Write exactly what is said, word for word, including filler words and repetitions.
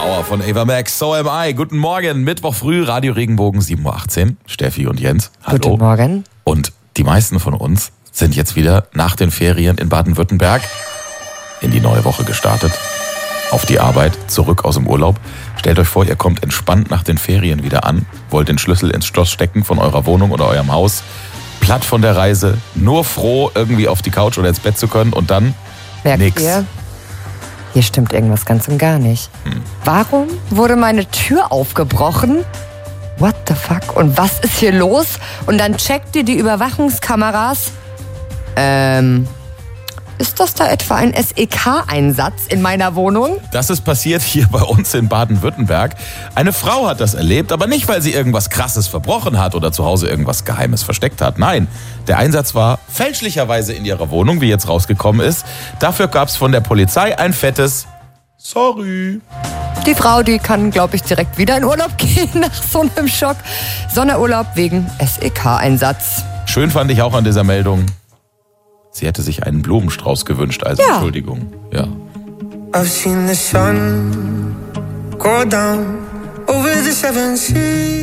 Hour von Ava Max, So Am I. Guten Morgen, Mittwoch früh, Radio Regenbogen, sieben Uhr achtzehn. Steffi und Jens, hallo. Guten Morgen. Und die meisten von uns sind jetzt wieder nach den Ferien in Baden-Württemberg in die neue Woche gestartet. Auf die Arbeit, zurück aus dem Urlaub. Stellt euch vor, ihr kommt entspannt nach den Ferien wieder an, wollt den Schlüssel ins Schloss stecken von eurer Wohnung oder eurem Haus, platt von der Reise, nur froh, irgendwie auf die Couch oder ins Bett zu können und dann Merkt nix. ihr? Hier stimmt irgendwas ganz und gar nicht. Hm. Warum wurde meine Tür aufgebrochen? What the fuck? Und was ist hier los? Und dann checkt ihr die Überwachungskameras. Ähm, ist das da etwa ein S E K-Einsatz in meiner Wohnung? Das ist passiert hier bei uns in Baden-Württemberg. Eine Frau hat das erlebt, aber nicht, weil sie irgendwas Krasses verbrochen hat oder zu Hause irgendwas Geheimes versteckt hat. Nein, der Einsatz war fälschlicherweise in ihrer Wohnung, wie jetzt rausgekommen ist. Dafür gab es von der Polizei ein fettes Sorry. Die Frau, die kann, glaube ich, direkt wieder in Urlaub gehen nach so einem Schock. Sonderurlaub wegen S E K-Einsatz. Schön fand ich auch an dieser Meldung, sie hätte sich einen Blumenstrauß gewünscht als Ja. Entschuldigung. Ja. I've seen the sun go down over the seven seas.